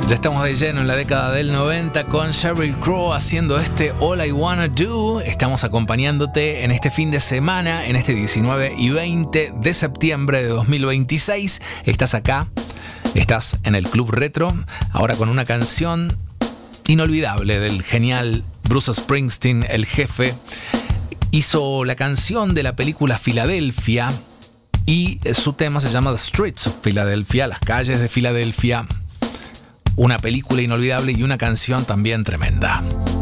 Ya estamos de lleno en la década del 90 con Sheryl Crow haciendo este All I Wanna Do. Estamos acompañándote en este fin de semana, en este 19 y 20 de septiembre de 2026. Estás acá, estás en el Club Retro, ahora con una canción inolvidable del genial Bruce Springsteen, el jefe. Hizo la canción de la película Filadelfia y su tema se llama The Streets of Philadelphia, las calles de Filadelfia. Una película inolvidable y una canción también tremenda.